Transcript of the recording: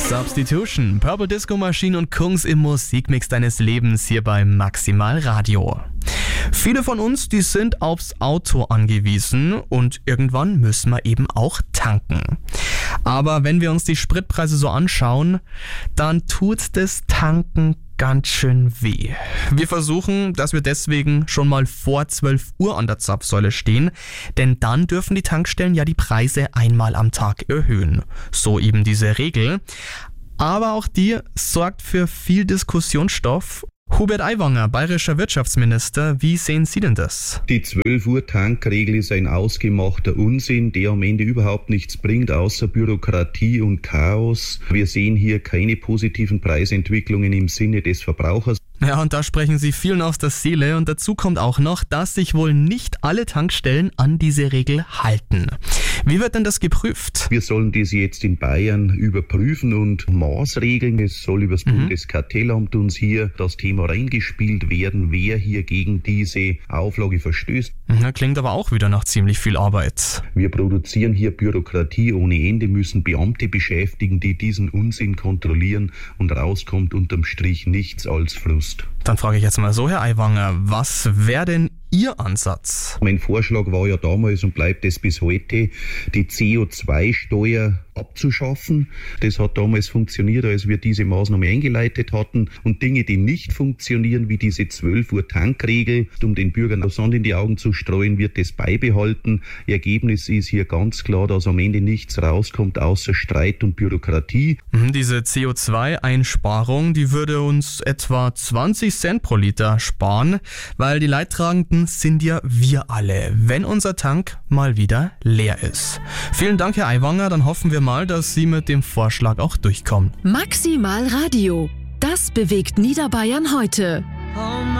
Substitution, Purple Disco Machine und Kungs im Musikmix deines Lebens hier bei Maximal Radio. Viele von uns, die sind aufs Auto angewiesen und irgendwann müssen wir eben auch tanken. Aber wenn wir uns die Spritpreise so anschauen, dann tut das Tanken ganz schön weh. Wir versuchen, dass wir deswegen schon mal vor 12 Uhr an der Zapfsäule stehen, denn dann dürfen die Tankstellen ja die Preise einmal am Tag erhöhen. So eben diese Regel. Aber auch die sorgt für viel Diskussionsstoff. Hubert Aiwanger, bayerischer Wirtschaftsminister, wie sehen Sie denn das? Die 12 Uhr Tankregel ist ein ausgemachter Unsinn, der am Ende überhaupt nichts bringt, außer Bürokratie und Chaos. Wir sehen hier keine positiven Preisentwicklungen im Sinne des Verbrauchers. Ja, und da sprechen Sie vielen aus der Seele und dazu kommt auch noch, dass sich wohl nicht alle Tankstellen an diese Regel halten. Wie wird denn das geprüft? Wir sollen das jetzt in Bayern überprüfen und maßregeln. Es soll übers Bundeskartellamt uns hier das Thema reingespielt werden, wer hier gegen diese Auflage verstößt. Klingt aber auch wieder nach ziemlich viel Arbeit. Wir produzieren hier Bürokratie ohne Ende, müssen Beamte beschäftigen, die diesen Unsinn kontrollieren und rauskommt unterm Strich nichts als Frust. Dann frage ich jetzt mal so, Herr Aiwanger, was wäre denn Ihr Ansatz? Mein Vorschlag war ja damals und bleibt es bis heute, die CO2-Steuer abzuschaffen. Das hat damals funktioniert, als wir diese Maßnahme eingeleitet hatten. Und Dinge, die nicht funktionieren, wie diese 12 Uhr Tankregel, um den Bürgern Sand in die Augen zu streuen, wird es beibehalten. Ergebnis ist hier ganz klar, dass am Ende nichts rauskommt, außer Streit und Bürokratie. Diese CO2-Einsparung, die würde uns etwa 20 Cent pro Liter sparen, weil die Leidtragenden sind ja wir alle, wenn unser Tank mal wieder leer ist. Vielen Dank, Herr Aiwanger, dann hoffen wir mal, dass Sie mit dem Vorschlag auch durchkommen. Maximal Radio, das bewegt Niederbayern heute.